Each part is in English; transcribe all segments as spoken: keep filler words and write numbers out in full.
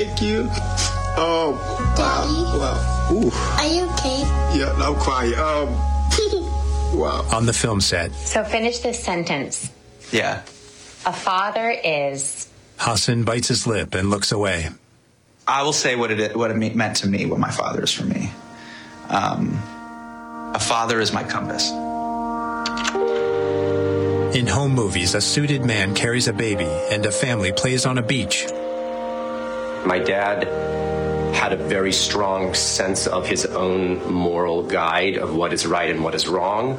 Thank you. Oh, Daddy, wow. Ooh. Are you okay? Yeah, I'm crying. Um, wow. On the film set. So finish this sentence. Yeah. A father is... Hassan bites his lip and looks away. I will say what it what it meant to me, what my father is for me. Um, a father is my compass. In home movies, a suited man carries a baby and a family plays on a beach. My dad had a very strong sense of his own moral guide of what is right and what is wrong.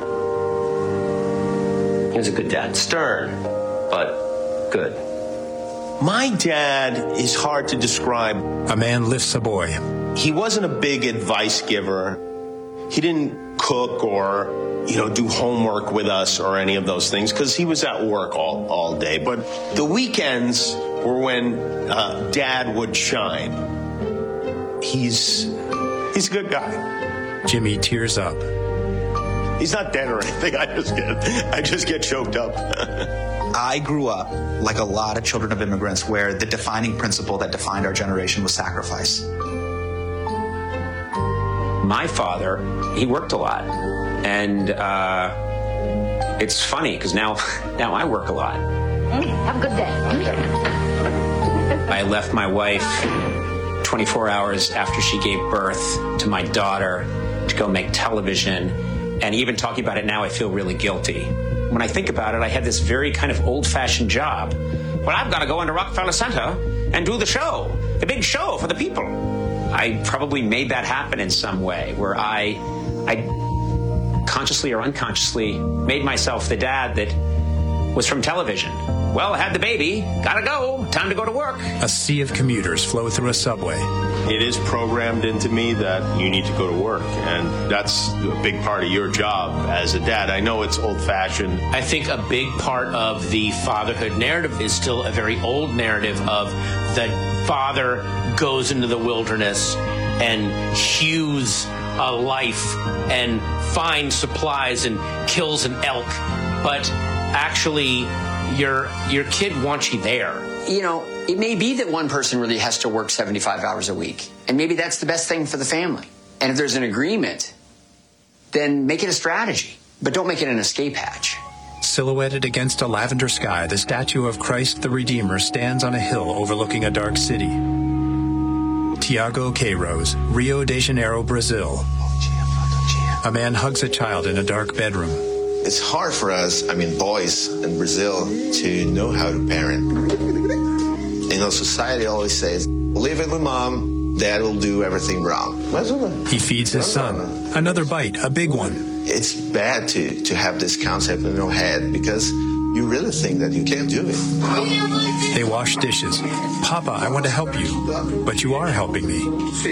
He was a good dad. Stern, but good. My dad is hard to describe. A man lifts a boy. He wasn't a big advice giver. He didn't cook or, you know, do homework with us or any of those things because he was at work all, all day. But the weekends were when uh, Dad would shine. He's he's a good guy. Jimmy tears up. He's not dead or anything. I just get I just get choked up. I grew up, like a lot of children of immigrants, where the defining principle that defined our generation was sacrifice. My father, he worked a lot. And uh, it's funny, because now, now I work a lot. Mm, have a good day. I left my wife twenty-four hours after she gave birth to my daughter to go make television. And even talking about it now, I feel really guilty. When I think about it, I had this very kind of old-fashioned job. Well, I've got to go into Rockefeller Center and do the show, the big show for the people. I probably made that happen in some way, where I, I consciously or unconsciously made myself the dad that was from television. Well, I had the baby, gotta go, time to go to work. A sea of commuters flow through a subway. It is programmed into me that you need to go to work, and that's a big part of your job as a dad. I know it's old-fashioned. I think a big part of the fatherhood narrative is still a very old narrative of the father goes into the wilderness and hews a life and finds supplies and kills an elk, but actually your your kid wants you there. You know, it may be that one person really has to work seventy-five hours a week, and maybe that's the best thing for the family. And if there's an agreement, then make it a strategy, but don't make it an escape hatch. Silhouetted against a lavender sky, the statue of Christ the Redeemer stands on a hill overlooking a dark city. Tiago Queiroz, Rio de Janeiro, Brazil. A man hugs a child in a dark bedroom. It's hard for us, I mean, boys in Brazil, to know how to parent. You know, society always says, leave it with mom, dad will do everything wrong. He feeds his son. Another bite, a big one. It's bad to, to have this concept in your head because you really think that you can't do it. They wash dishes. Papa, I want to help you, but you are helping me.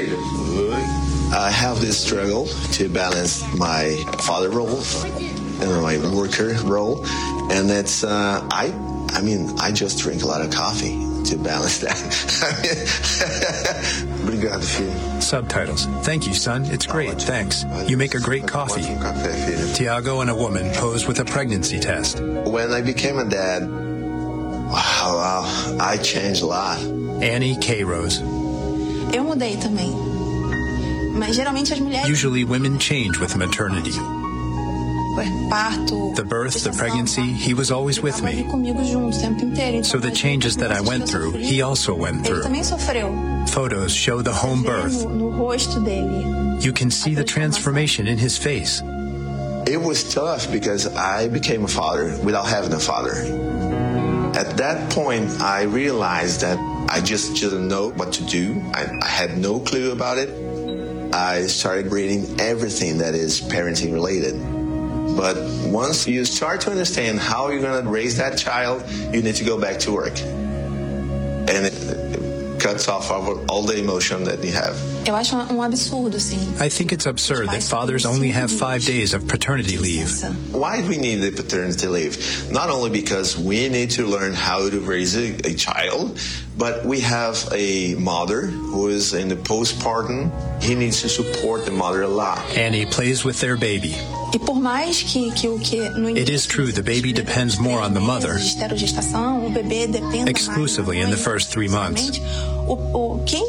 I have this struggle to balance my father role and my worker role, and that's uh, I. I mean, I just drink a lot of coffee to balance that. Obrigado, filho. Subtitles. Thank you, son. It's great. Thanks. You make a great coffee. Tiago and a woman pose with a pregnancy test. When I became a dad, wow, wow, I changed a lot. Annie Queiroz. Eu mudei também. Mas geralmente as mulheres... Usually women change with maternity. The birth, the pregnancy, he was always with me. So the changes that I went through, he also went through. Photos show the home birth. You can see the transformation in his face. It was tough because I became a father without having a father. At that point, I realized that I just didn't know what to do. I, I had no clue about it. I started reading everything that is parenting related. But once you start to understand how you're going to raise that child, you need to go back to work. And it cuts off all the emotion that you have. Eu acho um absurdo, sim. I think it's absurd that fathers only have five days of paternity leave. Why do we need the paternity leave? Not only because we need to learn how to raise a, a child, but we have a mother who is in the postpartum. He needs to support the mother a lot. Annie plays with their baby. It is true the baby depends more on the mother, exclusively in the first three months. o, o, quem